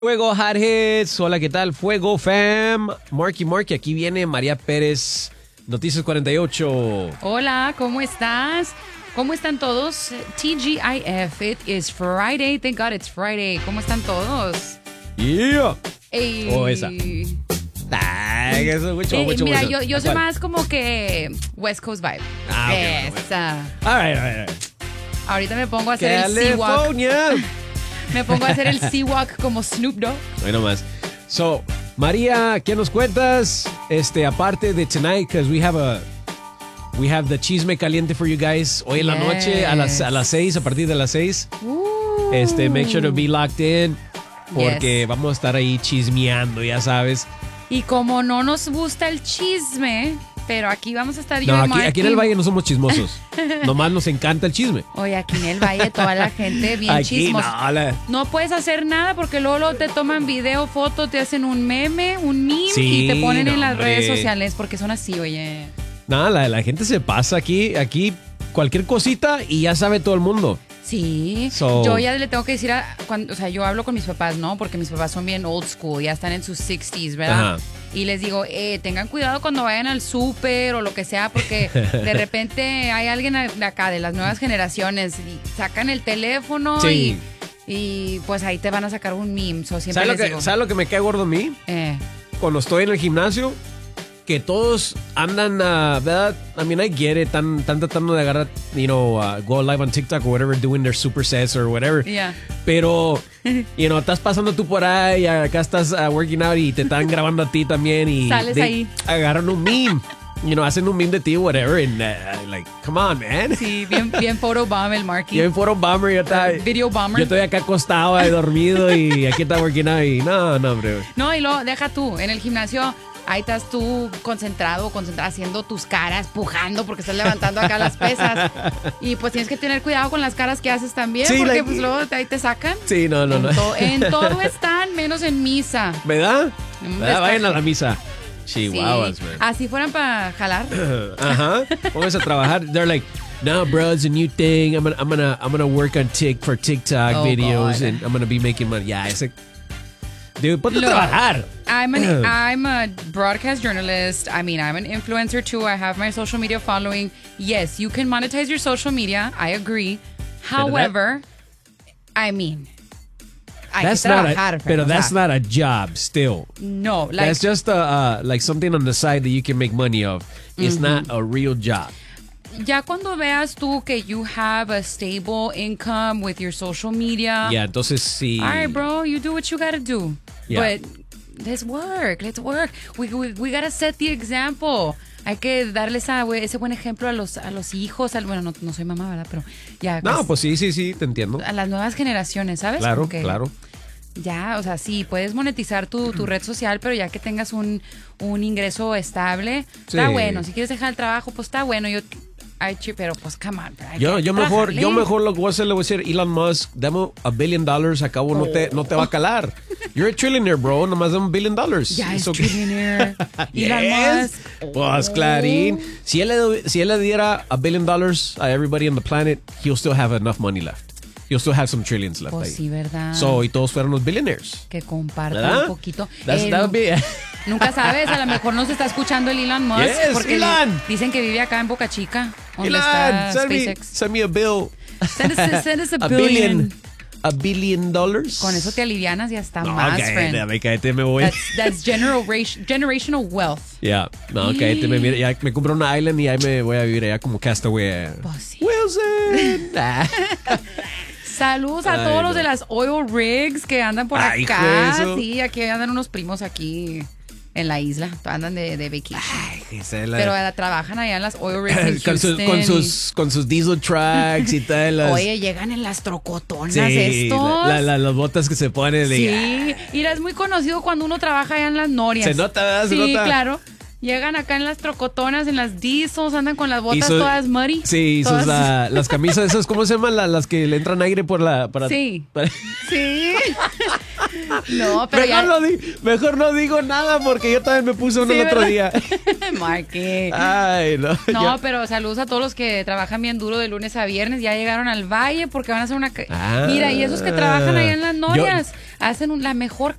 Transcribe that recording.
Fuego Hot Hits, hola, ¿qué tal? Fuego Fam, Marky, aquí viene María Pérez, Noticias 48. Hola, ¿cómo estás? ¿Cómo están todos? TGIF, it is Friday, thank God it's Friday. ¿Cómo están todos? Yeah. Ey. Esa. Ay, eso es mucho. Mira, yo soy más como que West Coast vibe. Okay, Esa. All right. Ahorita me pongo a hacer el Sea Walk. California. Me pongo a hacer el Sea Walk como Snoop Dogg. Bueno más. So, María, ¿qué nos cuentas? Aparte de tonight, because we have the chisme caliente for you guys hoy en la noche a las 6, a partir de las 6. Make sure to be locked in porque vamos a estar ahí chismeando, ya sabes. Y como no nos gusta el chisme, pero aquí vamos a estar aquí en el Valle no somos chismosos. Nomás nos encanta el chisme. Oye, aquí en el Valle toda la gente bien chismosa. No puedes hacer nada porque luego te toman video, foto, te hacen un meme, un meme y te ponen en las redes sociales porque son así, oye. Nada, la gente se pasa aquí cualquier cosita y ya sabe todo el mundo. Sí, yo ya le tengo que decir, yo hablo con mis papás, ¿no? Porque mis papás son bien old school, ya están en sus 60s, ¿verdad? Ajá. Y les digo, tengan cuidado cuando vayan al súper o lo que sea, porque de repente hay alguien de acá, de las nuevas generaciones, y sacan el teléfono y pues ahí te van a sacar un meme. ¿Sabes lo que me cae gordo a mí? Cuando estoy en el gimnasio, que todos andan, ¿verdad? I mean, I get it, están tratando de agarrar, go live on TikTok or whatever, doing their supersets or whatever. Yeah. Pero, estás pasando tú por ahí, acá estás working out y te están grabando a ti también y sales ahí. Agarran un meme. Hacen un meme de ti, whatever, and come on, man. Sí, bien photobomb el Marky. Bien photobomber, Video bomber. Yo estoy acá acostado, dormido y aquí está working out y no, bro. No, y luego deja tú, en el gimnasio ahí estás tú concentrada haciendo tus caras, pujando porque estás levantando acá las pesas. Y pues tienes que tener cuidado con las caras que haces también, porque pues luego ahí te sacan. Sí, no. En todo están, menos en misa. ¿Verdad? Vayan a la misa. Chihuahuas, sí. Man. Así fueran para jalar. Ajá. Vamos a trabajar. They're like, no, bro, it's a new thing. I'm gonna work on TikTok videos, and I'm gonna be making money. Yeah, ese. Dude, ponte a trabajar. I'm a broadcast journalist. I mean, I'm an influencer too. I have my social media following. Yes, you can monetize your social media. I agree. However, that's not a job still. No, that's just like something on the side that you can make money of. It's not a real job. Ya cuando veas tú que you have a stable income with your social media. Yeah, entonces sí. All right, bro, you do what you gotta do. Yeah. But let's work. We gotta set the example. Hay que darles ese buen ejemplo a los hijos. Bueno, no soy mamá, ¿verdad? Pero ya. No, pues sí, te entiendo. A las nuevas generaciones, ¿sabes? Claro, porque claro. Ya, o sea, sí, puedes monetizar tu red social, pero ya que tengas un ingreso estable, está bueno. Si quieres dejar el trabajo, pues está bueno. Pero pues, come on. Yo mejor lo que voy a hacer, le voy a decir, Elon Musk, dame $1 billion, acabo no te va a calar. You're a trillionaire, bro, nomás dame $1 billion. Ya es trillionaire. Elon Musk. Pues, clarín. Si él le diera $1 billion a everybody on the planet, he'll still have enough money left. You'll still have some trillions left. Pues sí, ¿verdad? Y todos fueron los billionaires. Que compartan un poquito. That would be... Nunca sabes, a lo mejor nos está escuchando el Elon Musk. Yes, porque Elon. Dicen que vive acá en Boca Chica. Elon, send me a bill. Send us a billion. $1 billion. Con eso te alivianas y hasta más, friend. Cállate, me voy. That's generational wealth. Yeah. No, cállate, ya me compro una island y ahí me voy a vivir allá como castaway. Pues sí. Wilson. Saludos a todos los de las oil rigs que andan por acá. Sí, aquí andan unos primos aquí en la isla. Andan de vacation. Ay, pero trabajan allá en las oil rigs en con sus diesel trucks y tal. Oye, llegan en las trocotonas estos. Las botas que se ponen. Sí, y es muy conocido cuando uno trabaja allá en las norias. Se nota, ¿verdad? Sí, claro. Llegan acá en las trocotonas, en las diesels, andan con las botas todas muddy. Sí, las camisas esas, ¿cómo se llaman? Las que le entran aire por la... Sí. Sí. No, pero mejor no digo nada porque yo también me puse uno el otro día. Marque. Ay, no. No, pero saludos a todos los que trabajan bien duro de lunes a viernes. Ya llegaron al valle porque van a hacer una... Mira, y esos que trabajan allá en las norias, hacen la mejor